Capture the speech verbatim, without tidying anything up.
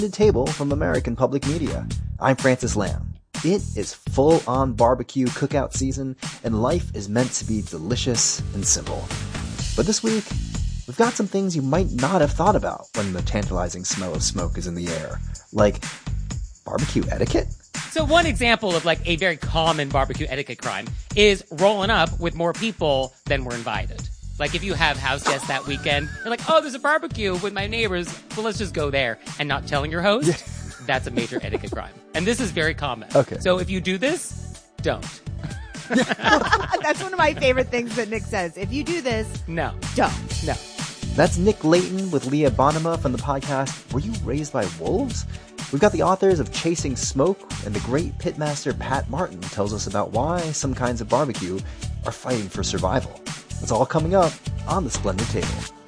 Table from American Public Media. I'm Francis Lamb. It is full-on barbecue cookout season, and life is meant to be delicious and simple. But this week, we've got some things you might not have thought about when the tantalizing smell of smoke is in the air, like barbecue etiquette. So one example of like a very common barbecue etiquette crime is rolling up with more people than were invited. Like if you have house guests that weekend, you're like, oh, there's a barbecue with my neighbors, well, let's just go there, and not telling your host, yeah. That's a major etiquette crime. And this is very common. Okay. So if you do this, don't. That's one of my favorite things that Nick says. If you do this, no. Don't. No. That's Nick Layton with Leah Bonema from the podcast Were You Raised by Wolves? We've got the authors of Chasing Smoke, and the great pitmaster Pat Martin tells us about why some kinds of barbecue are fighting for survival. It's all coming up on The Splendid Table.